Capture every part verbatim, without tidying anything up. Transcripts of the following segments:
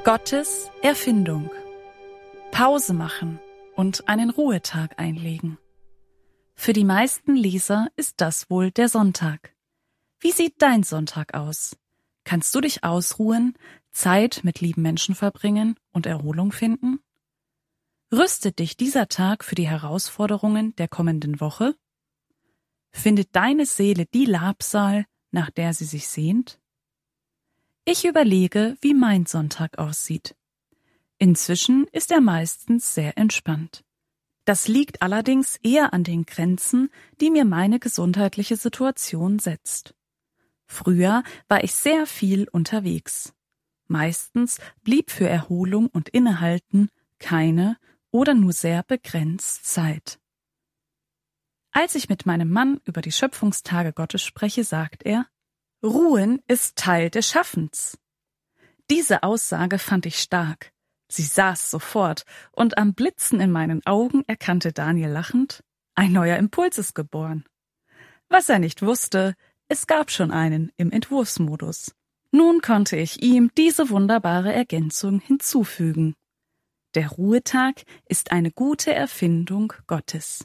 Gottes Erfindung. Pause machen und einen Ruhetag einlegen. Für die meisten Leser ist das wohl der Sonntag. Wie sieht dein Sonntag aus? Kannst du dich ausruhen, Zeit mit lieben Menschen verbringen und Erholung finden? Rüstet dich dieser Tag für die Herausforderungen der kommenden Woche? Findet deine Seele die Labsal, nach der sie sich sehnt? Ich überlege, wie mein Sonntag aussieht. Inzwischen ist er meistens sehr entspannt. Das liegt allerdings eher an den Grenzen, die mir meine gesundheitliche Situation setzt. Früher war ich sehr viel unterwegs. Meistens blieb für Erholung und Innehalten keine oder nur sehr begrenzt Zeit. Als ich mit meinem Mann über die Schöpfungstage Gottes spreche, sagt er: Ruhen ist Teil des Schaffens. Diese Aussage fand ich stark. Sie saß sofort, und am Blitzen in meinen Augen erkannte Daniel lachend: Ein neuer Impuls ist geboren. Was er nicht wusste, es gab schon einen im Entwurfsmodus. Nun konnte ich ihm diese wunderbare Ergänzung hinzufügen. Der Ruhetag ist eine gute Erfindung Gottes.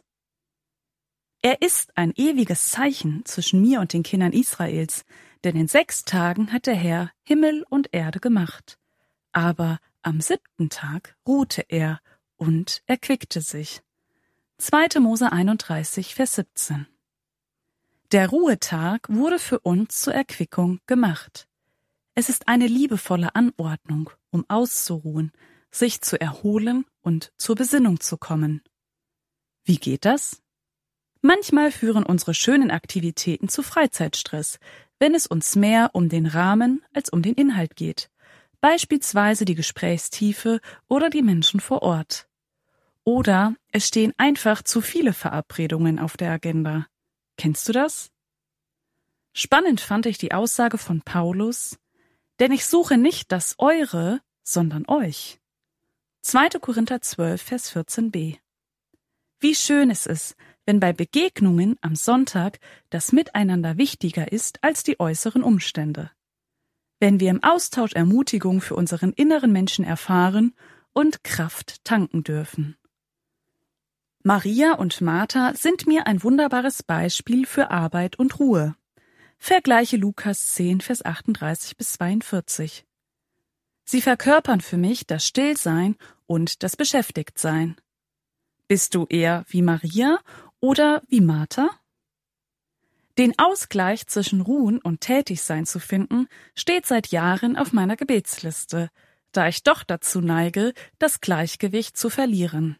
Er ist ein ewiges Zeichen zwischen mir und den Kindern Israels, denn in sechs Tagen hat der Herr Himmel und Erde gemacht. Aber am siebten Tag ruhte er und erquickte sich. zweiter Mose einunddreißig, Vers siebzehn. Der Ruhetag wurde für uns zur Erquickung gemacht. Es ist eine liebevolle Anordnung, um auszuruhen, sich zu erholen und zur Besinnung zu kommen. Wie geht das? Manchmal führen unsere schönen Aktivitäten zu Freizeitstress, wenn es uns mehr um den Rahmen als um den Inhalt geht, beispielsweise die Gesprächstiefe oder die Menschen vor Ort. Oder es stehen einfach zu viele Verabredungen auf der Agenda. Kennst du das? Spannend fand ich die Aussage von Paulus: Denn ich suche nicht das Eure, sondern euch. zweiter Korinther zwölf, Vers vierzehn b. Wie schön es ist, wenn bei Begegnungen am Sonntag das Miteinander wichtiger ist als die äußeren Umstände. Wenn wir im Austausch Ermutigung für unseren inneren Menschen erfahren und Kraft tanken dürfen. Maria und Martha sind mir ein wunderbares Beispiel für Arbeit und Ruhe. Vergleiche Lukas zehn, Vers achtunddreißig bis zweiundvierzig. Sie verkörpern für mich das Stillsein und das Beschäftigtsein. Bist du eher wie Maria oder wie Martha? Den Ausgleich zwischen Ruhen und Tätigsein zu finden, steht seit Jahren auf meiner Gebetsliste, da ich doch dazu neige, das Gleichgewicht zu verlieren.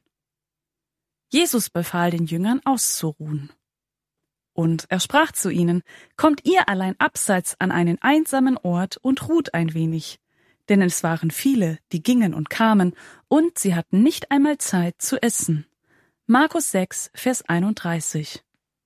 Jesus befahl den Jüngern auszuruhen. Und er sprach zu ihnen: Kommt ihr allein abseits an einen einsamen Ort und ruht ein wenig. Denn es waren viele, die gingen und kamen, und sie hatten nicht einmal Zeit zu essen. Markus sechs, Vers einunddreißig.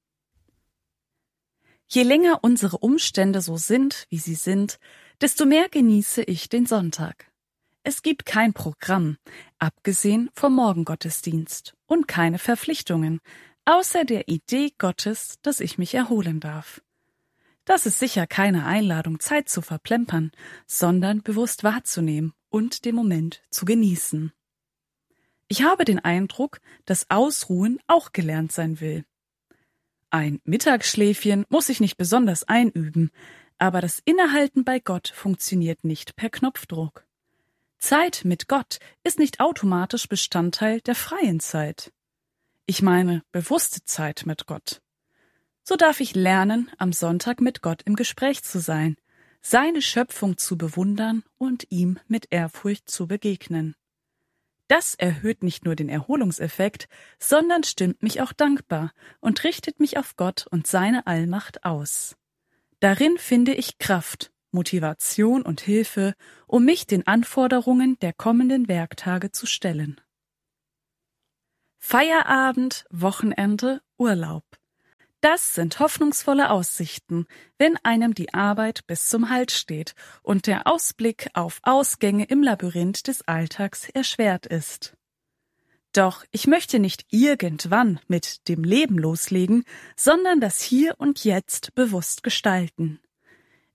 Je länger unsere Umstände so sind, wie sie sind, desto mehr genieße ich den Sonntag. Es gibt kein Programm, abgesehen vom Morgengottesdienst, und keine Verpflichtungen, außer der Idee Gottes, dass ich mich erholen darf. Das ist sicher keine Einladung, Zeit zu verplempern, sondern bewusst wahrzunehmen und den Moment zu genießen. Ich habe den Eindruck, dass Ausruhen auch gelernt sein will. Ein Mittagsschläfchen muss ich nicht besonders einüben, aber das Innehalten bei Gott funktioniert nicht per Knopfdruck. Zeit mit Gott ist nicht automatisch Bestandteil der freien Zeit. Ich meine bewusste Zeit mit Gott. So darf ich lernen, am Sonntag mit Gott im Gespräch zu sein, seine Schöpfung zu bewundern und ihm mit Ehrfurcht zu begegnen. Das erhöht nicht nur den Erholungseffekt, sondern stimmt mich auch dankbar und richtet mich auf Gott und seine Allmacht aus. Darin finde ich Kraft, Motivation und Hilfe, um mich den Anforderungen der kommenden Werktage zu stellen. Feierabend, Wochenende, Urlaub. Das sind hoffnungsvolle Aussichten, wenn einem die Arbeit bis zum Hals steht und der Ausblick auf Ausgänge im Labyrinth des Alltags erschwert ist. Doch ich möchte nicht irgendwann mit dem Leben loslegen, sondern das Hier und Jetzt bewusst gestalten.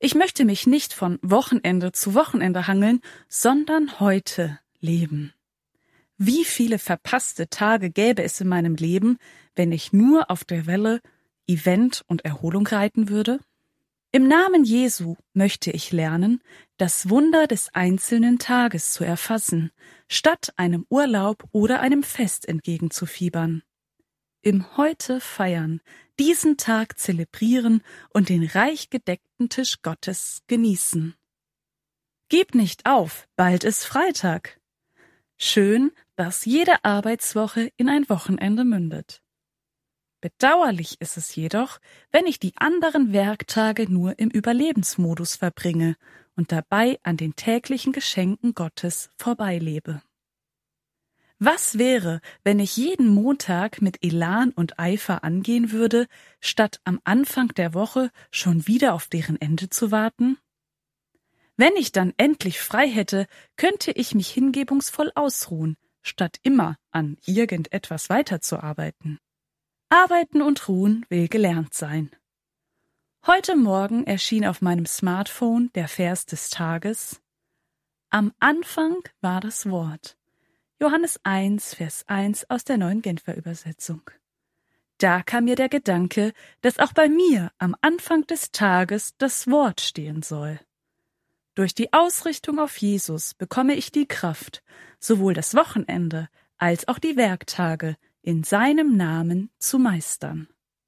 Ich möchte mich nicht von Wochenende zu Wochenende hangeln, sondern heute leben. Wie viele verpasste Tage gäbe es in meinem Leben, wenn ich nur auf der Welle Event und Erholung reiten würde? Im Namen Jesu möchte ich lernen, das Wunder des einzelnen Tages zu erfassen, statt einem Urlaub oder einem Fest entgegenzufiebern. Im Heute feiern, diesen Tag zelebrieren und den reich gedeckten Tisch Gottes genießen. Gib nicht auf, bald ist Freitag. Schön, dass jede Arbeitswoche in ein Wochenende mündet. Bedauerlich ist es jedoch, wenn ich die anderen Werktage nur im Überlebensmodus verbringe und dabei an den täglichen Geschenken Gottes vorbeilebe. Was wäre, wenn ich jeden Montag mit Elan und Eifer angehen würde, statt am Anfang der Woche schon wieder auf deren Ende zu warten? Wenn ich dann endlich frei hätte, könnte ich mich hingebungsvoll ausruhen, statt immer an irgendetwas weiterzuarbeiten. Arbeiten und Ruhen will gelernt sein. Heute Morgen erschien auf meinem Smartphone der Vers des Tages. Am Anfang war das Wort. Johannes eins, Vers eins aus der Neuen Genfer Übersetzung. Da kam mir der Gedanke, dass auch bei mir am Anfang des Tages das Wort stehen soll. Durch die Ausrichtung auf Jesus bekomme ich die Kraft, sowohl das Wochenende als auch die Werktage in seinem Namen zu meistern.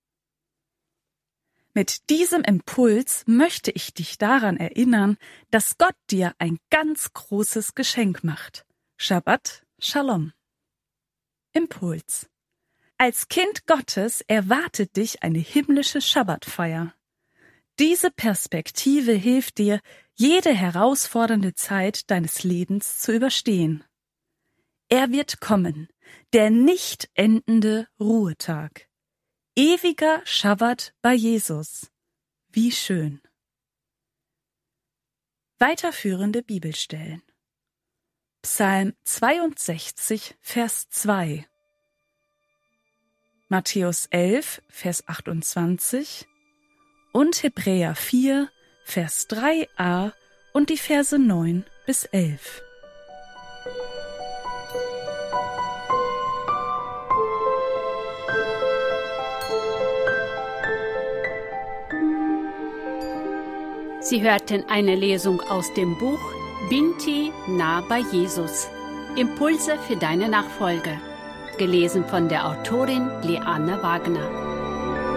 Mit diesem Impuls möchte ich dich daran erinnern, dass Gott dir ein ganz großes Geschenk macht. Shabbat Shalom. Impuls. Als Kind Gottes erwartet dich eine himmlische Schabbatfeier. Diese Perspektive hilft dir, jede herausfordernde Zeit deines Lebens zu überstehen. Er wird kommen, der nicht endende Ruhetag. Ewiger Schabbat bei Jesus. Wie schön. Weiterführende Bibelstellen. Psalm zweiundsechzig, Vers zwei. Matthäus elf, Vers achtundzwanzig und Hebräer vier, Vers drei a und die Verse neun bis elf. Sie hörten eine Lesung aus dem Buch Binti nah bei Jesus. Impulse für deine Nachfolge. Gelesen von der Autorin Liane Wagner.